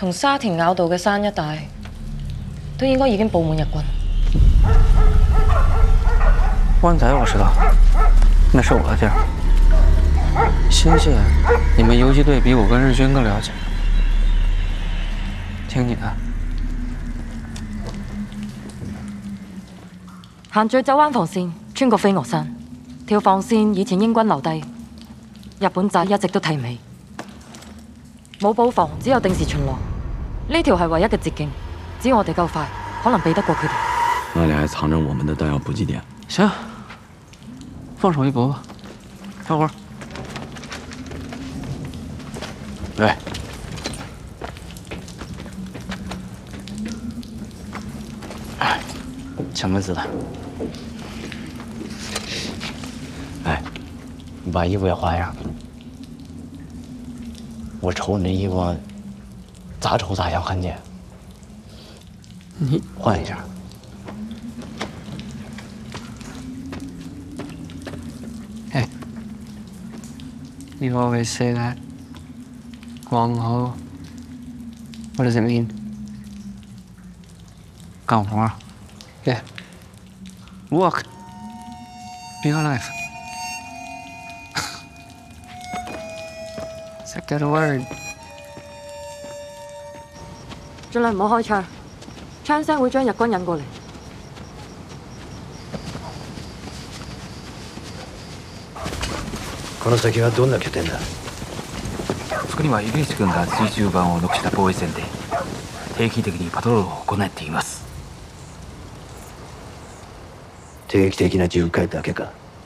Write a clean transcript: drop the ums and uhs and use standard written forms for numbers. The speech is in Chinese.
同沙田坳道嘅山一帶，都應該已經佈滿日軍。 湾仔我知道，那是我的地儿。新界，你们游击队比我跟日军更了解。听你的。 行醉酒灣防線，穿過飛鵝山，條防線以前英軍留低，日本仔一直都睇唔起。冇布防，只有定時巡邏。呢條係唯一嘅捷徑，只要我哋夠快，可能避得過佢哋。 那里还藏着我们的弹药补给点。 行，放手一搏吧。小伙儿， 喂， 抢个子弹。 哎，你把衣服也换一下。我瞅你这衣服，咋瞅咋像汉奸。 你换一下。 Hey, you always say that. Guang Ho. What does it mean? 干活。Yeah. Work. Be alive. Is that good a word? 盡量唔好開槍，槍聲會將日軍引過嚟。 この先はどんな拠点だ？ そこには井口君が水中板を残した防衛線で定期的にパトロールを行っています。 定期的な巡回だけか。